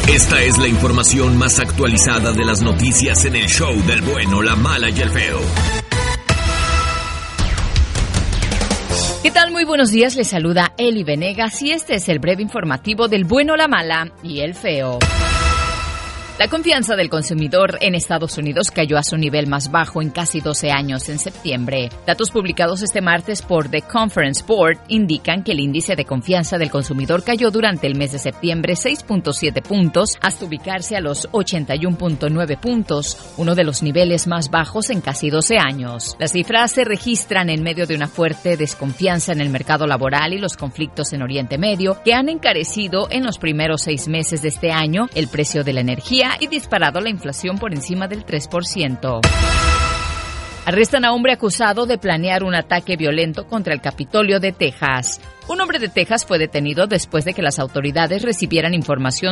Esta es la información más actualizada de las noticias en el show del bueno, la mala y el feo. ¿Qué tal? Muy buenos días, les saluda Eli Venegas y este es el breve informativo del bueno, la mala y el feo. La confianza del consumidor en Estados Unidos cayó a su nivel más bajo en casi 12 años en septiembre. Datos publicados este martes por The Conference Board indican que el índice de confianza del consumidor cayó durante el mes de septiembre 6.7 puntos hasta ubicarse a los 81.9 puntos, uno de los niveles más bajos en casi 12 años. Las cifras se registran en medio de una fuerte desconfianza en el mercado laboral y los conflictos en Oriente Medio que han encarecido en los primeros 6 meses de este año el precio de la energía y disparado la inflación por encima del 3%. Arrestan a hombre acusado de planear un ataque violento contra el Capitolio de Texas. Un hombre de Texas fue detenido después de que las autoridades recibieran información